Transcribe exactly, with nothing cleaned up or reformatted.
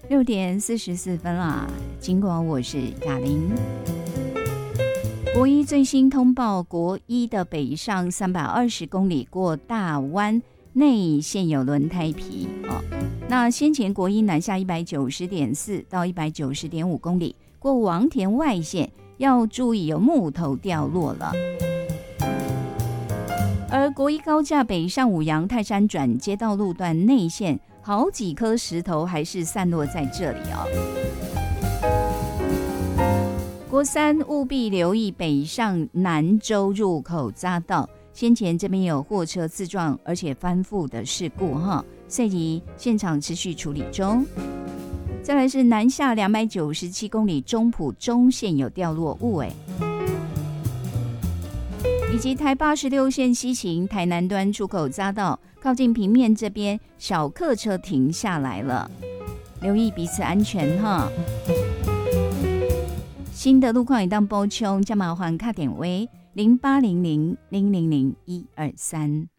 六点四十四分啦，尽管我是雅玲。国一最新通报，国一的北上三百二十公里过大湾内现有轮胎皮哦。那先前国一南下一百九十点四到一百九十点五公里，过王田外线要注意有木头掉落了。而国一高架北上五杨泰山转接道路段内线，好几颗石头还是散落在这里哦。国三务必留意北上南州入口匝道，先前这边有货车自撞而且翻覆的事故哈，所以现场持续处理中。再来是南下两百九十七公里中埔中线有掉落物诶，以及台八十六线西行台南端出口匝道靠近平面这边小客车停下来了，留意彼此安全哈。新的路况也当补充，加麻烦卡点位零八零零零零零一二三。